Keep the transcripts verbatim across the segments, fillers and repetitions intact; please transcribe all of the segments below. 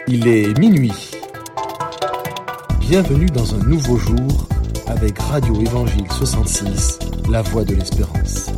Il est minuit. Bienvenue dans un nouveau jour avec Radio Évangile soixante-six, la voix de l'espérance.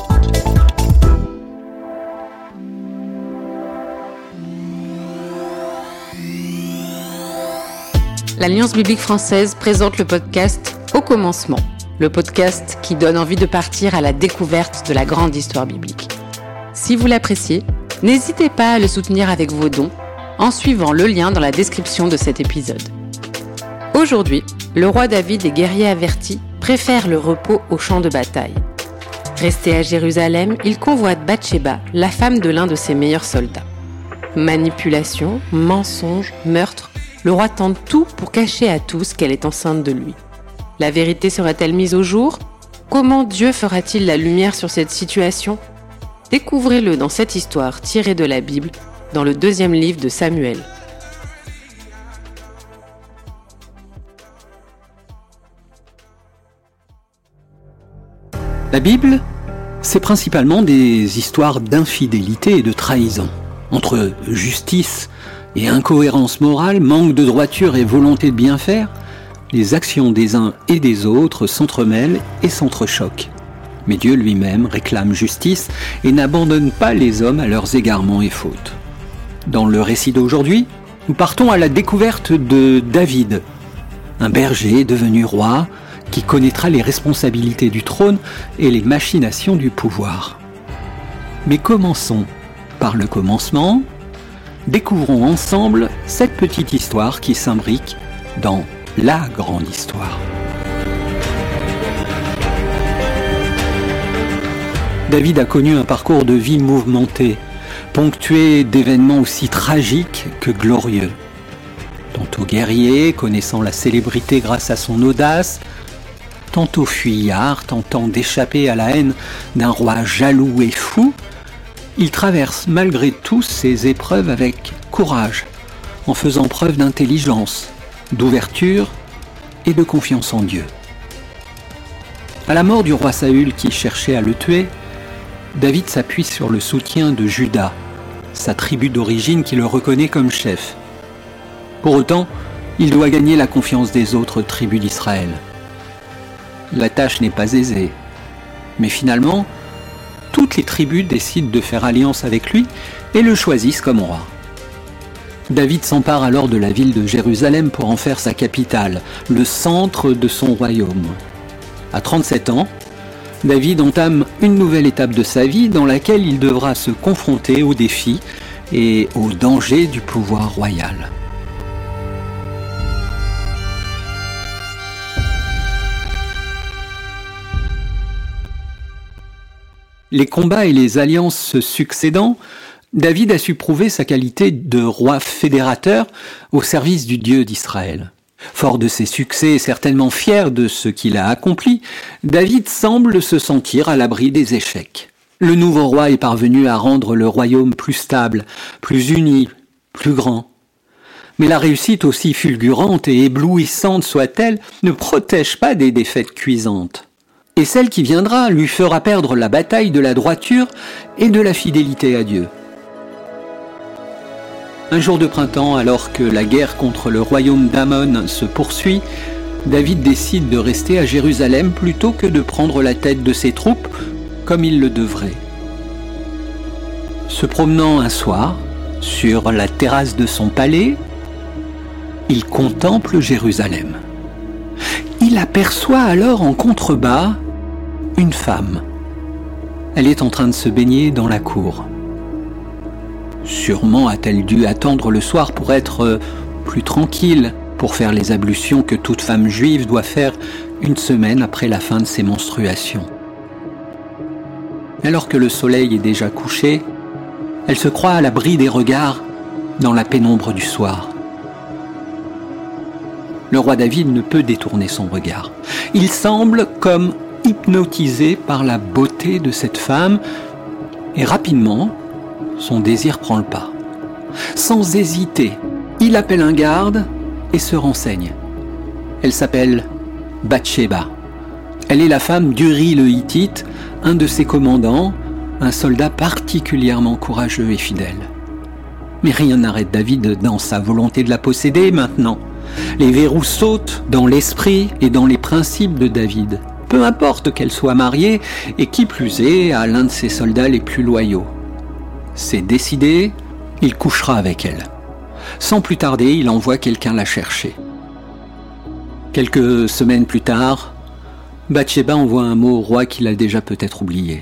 L'Alliance biblique française présente le podcast Au commencement, le podcast qui donne envie de partir à la découverte de la grande histoire biblique. Si vous l'appréciez, n'hésitez pas à le soutenir avec vos dons en suivant le lien dans la description de cet épisode. Aujourd'hui, le roi David et guerrier averti préfère le repos au champ de bataille. Resté à Jérusalem, il convoite Bathsheba, la femme de l'un de ses meilleurs soldats. Manipulation, mensonge, meurtre, le roi tente tout pour cacher à tous qu'elle est enceinte de lui. La vérité sera-t-elle mise au jour ? Comment Dieu fera-t-il la lumière sur cette situation ? Découvrez-le dans cette histoire tirée de la Bible, dans le deuxième livre de Samuel. La Bible, c'est principalement des histoires d'infidélité et de trahison. Entre justice et incohérence morale, manque de droiture et volonté de bien faire, les actions des uns et des autres s'entremêlent et s'entrechoquent. Mais Dieu lui-même réclame justice et n'abandonne pas les hommes à leurs égarements et fautes. Dans le récit d'aujourd'hui, nous partons à la découverte de David, un berger devenu roi qui connaîtra les responsabilités du trône et les machinations du pouvoir. Mais commençons par le commencement. Découvrons ensemble cette petite histoire qui s'imbrique dans la grande histoire. David a connu un parcours de vie mouvementé, ponctué d'événements aussi tragiques que glorieux. Tantôt guerrier, connaissant la célébrité grâce à son audace, tantôt fuyard, tentant d'échapper à la haine d'un roi jaloux et fou, il traverse malgré tout ces épreuves avec courage, en faisant preuve d'intelligence, d'ouverture et de confiance en Dieu. À la mort du roi Saül qui cherchait à le tuer, David s'appuie sur le soutien de Juda, sa tribu d'origine qui le reconnaît comme chef. Pour autant, il doit gagner la confiance des autres tribus d'Israël. La tâche n'est pas aisée, mais finalement, toutes les tribus décident de faire alliance avec lui et le choisissent comme roi. David s'empare alors de la ville de Jérusalem pour en faire sa capitale, le centre de son royaume. À trente-sept ans, David entame une nouvelle étape de sa vie dans laquelle il devra se confronter aux défis et aux dangers du pouvoir royal. Les combats et les alliances se succédant, David a su prouver sa qualité de roi fédérateur au service du Dieu d'Israël. Fort de ses succès et certainement fier de ce qu'il a accompli, David semble se sentir à l'abri des échecs. Le nouveau roi est parvenu à rendre le royaume plus stable, plus uni, plus grand. Mais la réussite, aussi fulgurante et éblouissante soit-elle, ne protège pas des défaites cuisantes. Et celle qui viendra lui fera perdre la bataille de la droiture et de la fidélité à Dieu. Un jour de printemps, alors que la guerre contre le royaume d'Amon se poursuit, David décide de rester à Jérusalem plutôt que de prendre la tête de ses troupes comme il le devrait. Se promenant un soir sur la terrasse de son palais, il contemple Jérusalem. Il aperçoit alors en contrebas une femme. Elle est en train de se baigner dans la cour. Sûrement a-t-elle dû attendre le soir pour être plus tranquille, pour faire les ablutions que toute femme juive doit faire une semaine après la fin de ses menstruations. Alors que le soleil est déjà couché, elle se croit à l'abri des regards dans la pénombre du soir. Le roi David ne peut détourner son regard. Il semble comme hypnotisé par la beauté de cette femme et rapidement, son désir prend le pas. Sans hésiter, il appelle un garde et se renseigne. Elle s'appelle Bathsheba. Elle est la femme d'Uri le Hittite, un de ses commandants, un soldat particulièrement courageux et fidèle. Mais rien n'arrête David dans sa volonté de la posséder maintenant. Les verrous sautent dans l'esprit et dans les principes de David. Peu importe qu'elle soit mariée et qui plus est à l'un de ses soldats les plus loyaux. C'est décidé, il couchera avec elle. Sans plus tarder, il envoie quelqu'un la chercher. Quelques semaines plus tard, Bathsheba envoie un mot au roi qu'il a déjà peut-être oublié.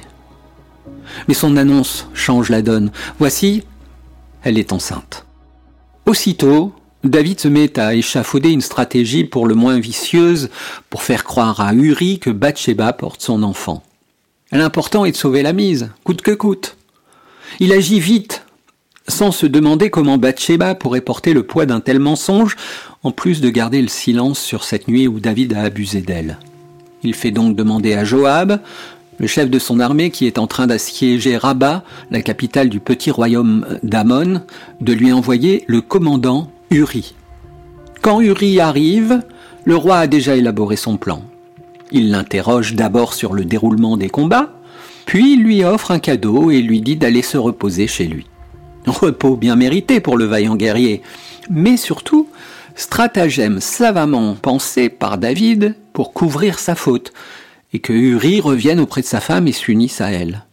Mais son annonce change la donne. Voici, elle est enceinte. Aussitôt, David se met à échafauder une stratégie pour le moins vicieuse pour faire croire à Uri que Bathsheba porte son enfant. L'important est de sauver la mise, coûte que coûte. Il agit vite, sans se demander comment Bathsheba pourrait porter le poids d'un tel mensonge, en plus de garder le silence sur cette nuit où David a abusé d'elle. Il fait donc demander à Joab, le chef de son armée qui est en train d'assiéger Rabat, la capitale du petit royaume d'Ammon, de lui envoyer le commandant Uri. Quand Uri arrive, le roi a déjà élaboré son plan. Il l'interroge d'abord sur le déroulement des combats, puis il lui offre un cadeau et lui dit d'aller se reposer chez lui. Repos bien mérité pour le vaillant guerrier, mais surtout stratagème savamment pensé par David pour couvrir sa faute, et que Uri revienne auprès de sa femme et s'unisse à elle.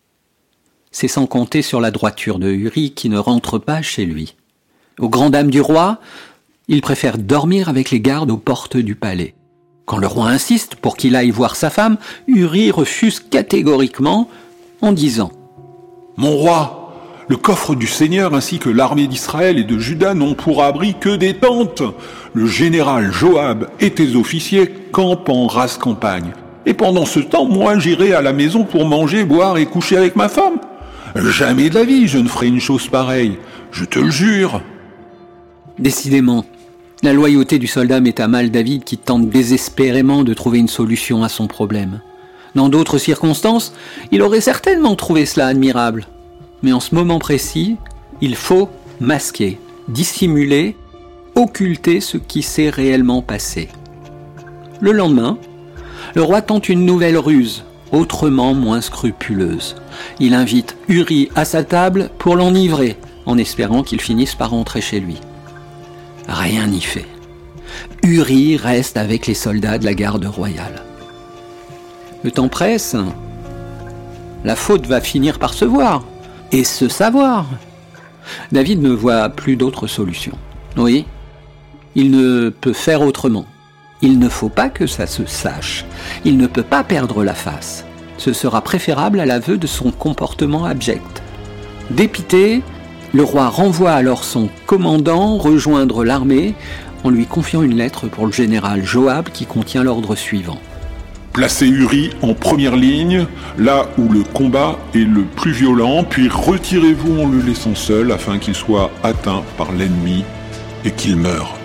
C'est sans compter sur la droiture de Uri qui ne rentre pas chez lui. Aux grandes dames du roi, il préfère dormir avec les gardes aux portes du palais. Quand le roi insiste pour qu'il aille voir sa femme, Uri refuse catégoriquement en disant « Mon roi, le coffre du Seigneur ainsi que l'armée d'Israël et de Juda n'ont pour abri que des tentes. Le général Joab et tes officiers campent en rase campagne. Et pendant ce temps, moi j'irai à la maison pour manger, boire et coucher avec ma femme. Jamais de la vie je ne ferai une chose pareille, je te le jure. » Décidément, la loyauté du soldat met à mal David qui tente désespérément de trouver une solution à son problème. Dans d'autres circonstances, il aurait certainement trouvé cela admirable. Mais en ce moment précis, il faut masquer, dissimuler, occulter ce qui s'est réellement passé. Le lendemain, le roi tente une nouvelle ruse, autrement moins scrupuleuse. Il invite Uri à sa table pour l'enivrer, en espérant qu'il finisse par rentrer chez lui. Rien n'y fait. Uri reste avec les soldats de la garde royale. Le temps presse. La faute va finir par se voir, et se savoir. David ne voit plus d'autre solution. Oui, il ne peut faire autrement. Il ne faut pas que ça se sache. Il ne peut pas perdre la face. Ce sera préférable à l'aveu de son comportement abject. Dépité, le roi renvoie alors son commandant rejoindre l'armée en lui confiant une lettre pour le général Joab qui contient l'ordre suivant. Placez Uri en première ligne, là où le combat est le plus violent, puis retirez-vous en le laissant seul afin qu'il soit atteint par l'ennemi et qu'il meure.